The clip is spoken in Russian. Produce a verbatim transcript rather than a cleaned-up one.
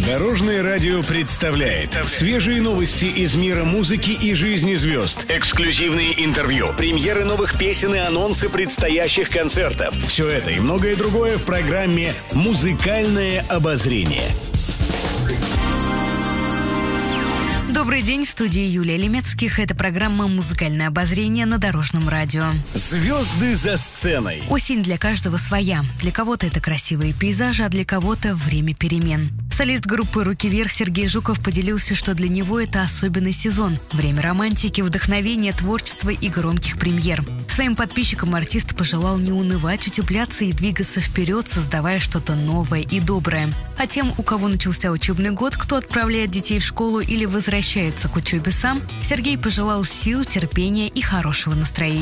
Дорожное радио представляет свежие новости из мира музыки и жизни звезд. Эксклюзивные интервью, премьеры новых песен и анонсы предстоящих концертов. Все это и многое другое в программе «Музыкальное обозрение». Добрый день, в студии Юлия Лемецких. Это программа «Музыкальное обозрение» на Дорожном радио. Звезды за сценой. Осень для каждого своя. Для кого-то это красивые пейзажи, а для кого-то время перемен. Солист группы «Руки вверх» Сергей Жуков поделился, что для него это особенный сезон. Время романтики, вдохновения, творчества и громких премьер. Своим подписчикам артист пожелал не унывать, утепляться и двигаться вперед, создавая что-то новое и доброе. А тем, у кого начался учебный год, кто отправляет детей в школу или возвращается к учебе сам, Сергей пожелал сил, терпения и хорошего настроения.